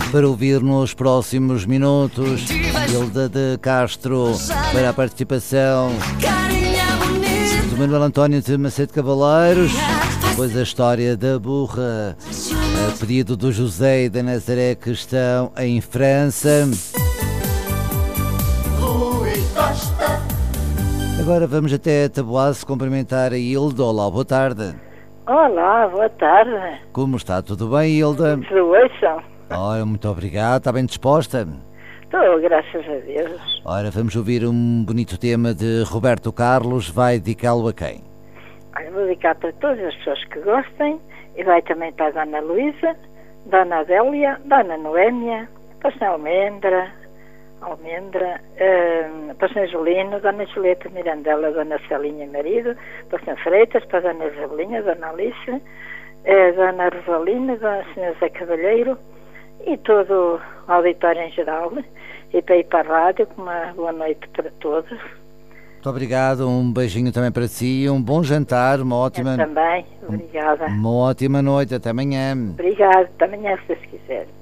para ouvir nos próximos minutos. Hilda de Castro para a participação do Manuel António de Macedo Cavaleiros. Depois a história da burra, a pedido do José e da Nazaré, que estão em França. Agora vamos até Taboaço cumprimentar a Hilda. Olá, boa tarde. Olá, boa tarde. Como está? Tudo bem, Hilda? Desdoação. Olha, muito obrigado. Está bem disposta? Estou, graças a Deus. Ora, vamos ouvir um bonito tema de Roberto Carlos. Vai dedicá-lo a quem? Olha, vou dedicar para todas as pessoas que gostem e vai também para a Dona Luísa, Dona Adélia, Dona Noémia, para a Sra. Almendra, para a Sra. Julino, Dona Julieta Mirandela, Dona Celinha marido, para a Sra. Freitas, para a Dona Isabelinha, Dona Alice, Dona Rosalina, Dona Sra. Zé Cavalheiro e todo o auditório em geral, e para ir para a rádio, uma boa noite para todos. Muito obrigado, um beijinho também para si, um bom jantar, uma ótima... Eu também, obrigada. Uma ótima noite, até amanhã. Obrigada, até amanhã se Deus quiser.